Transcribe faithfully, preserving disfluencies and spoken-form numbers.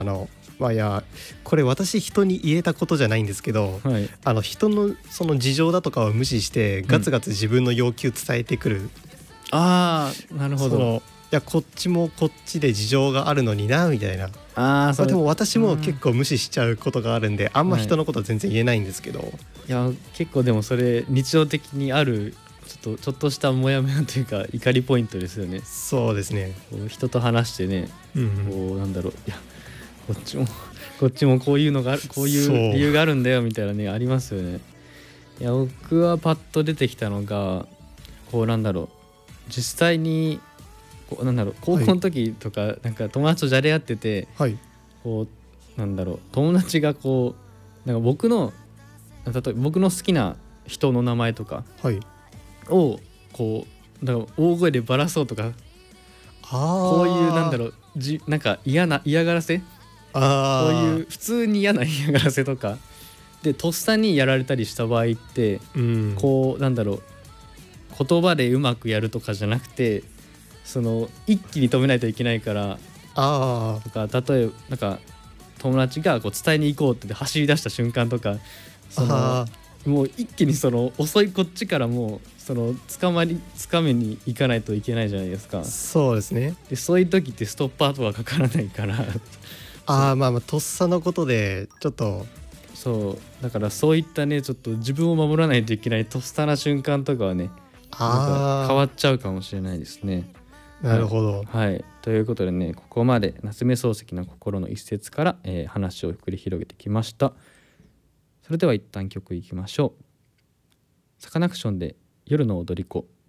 あのまあいやこれ私人に言えたことじゃないんですけど、 はい、 あの人のその事情だとかを無視してガツガツ自分の要求伝えてくる、うん、 ああなるほど。 そのいやこっちもこっちで事情があるのになみたいな。 あそまあ、でも私も結構無視しちゃうことがあるんで、あんま人のことは全然言えないんですけど、はい、 いや結構でもそれ日常的にあるちょっとちょっとしたモヤモヤというか怒りポイントですよね。 そうですね。 こう人と話してね、 うんうん、 こうなんだろう、いやこっちもこっちもこういうのがある、こういう理由があるんだよみたいなねありますよね。いや僕はパッと出てきたのがこうなんだろう、実際にこうなんだろう高校の時とか、はい、なんか友達とじゃれ合ってて、 はい、 こうなんだろう友達がこうなんか僕の例えば僕の好きな人の名前とかをこうだから大声でバラそうとか、 あこういうなんだろうじなんか嫌な嫌がらせ、 あこういう普通に嫌な嫌がらせとかでとっさにやられたりした場合って、 うん、 こうなんだろう言葉でうまくやるとかじゃなくてその一気に止めないといけないからあとか、例えばなんか友達がこう伝えに行こうって走り出した瞬間とかそのもう一気にその遅いこっちからもうその捕まり掴めに行かないといけないじゃないですか。 そうですね。 でそういう時ってストッパーとかかからないからああまあまあとっさのことでちょっとそうだからそういったねちょっと自分を守らないといけないとっさな瞬間とかはねなんか変わっちゃうかもしれないですね。 なるほど、 はい、はい、ということでねここまで夏目漱石の心の一節から、えー、話を繰り広げてきました。それでは一旦曲いきましょう。サカナクションで夜の踊り子。